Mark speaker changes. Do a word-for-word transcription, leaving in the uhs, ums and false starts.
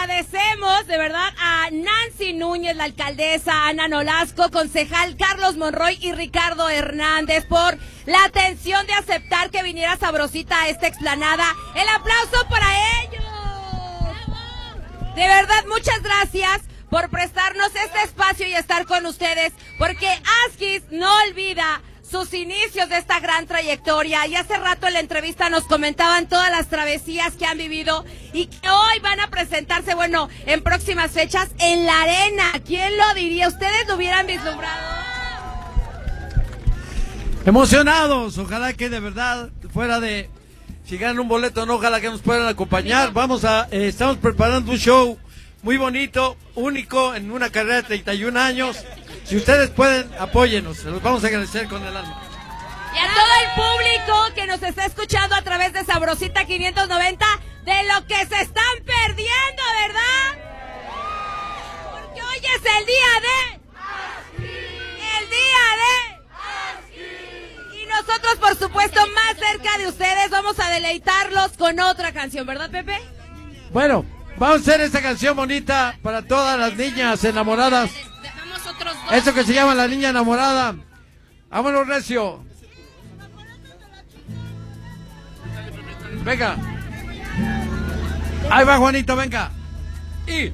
Speaker 1: agradecemos de verdad a Nancy Núñez, la alcaldesa, Ana Nolasco, concejal Carlos Monroy y Ricardo Hernández por la atención de aceptar que viniera Sabrosita a esta explanada. El aplauso para ellos. De verdad, muchas gracias por prestarnos este espacio y estar con ustedes, porque Askis no olvida sus inicios de esta gran trayectoria, y hace rato en la entrevista nos comentaban todas las travesías que han vivido y que hoy van a presentarse, bueno, en próximas fechas en la arena. ¿Quién lo diría? ¿Ustedes lo hubieran vislumbrado?
Speaker 2: Emocionados, ojalá que de verdad, fuera de si ganan un boleto, no, ojalá que nos puedan acompañar. Vamos a, eh, estamos preparando un show muy bonito, único en una carrera de treinta y un años. Si ustedes pueden, apóyenos, se los vamos a agradecer con el alma.
Speaker 1: Y a todo el público que nos está escuchando a través de Sabrosita quinientos noventa, de lo que se están perdiendo, ¿verdad? Porque hoy es el día de... El día de... Y nosotros, por supuesto, más cerca de ustedes, vamos a deleitarlos con otra canción, ¿verdad, Pepe?
Speaker 2: Bueno, vamos a hacer esta canción bonita para todas las niñas enamoradas. Eso que se llama La Niña Enamorada. Vámonos, recio. Venga. Ahí va, Juanito, venga. Y...